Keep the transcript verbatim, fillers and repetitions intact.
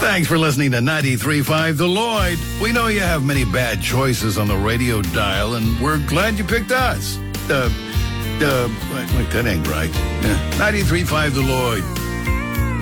Thanks for listening to ninety-three point five The Lloyd. We know you have many bad choices on the radio dial, and we're glad you picked us. Uh, uh, wait, wait, that ain't right. Yeah. ninety-three point five The Lloyd.